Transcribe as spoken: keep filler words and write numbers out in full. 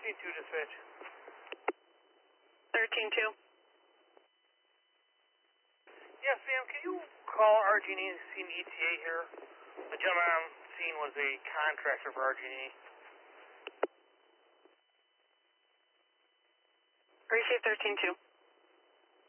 thirteen two dispatch. thirteen two. Yes, ma'am, can you call R G and E and see an E T A here? The gentleman I'm seeing was a contractor for R G and E. Receive thirteen two.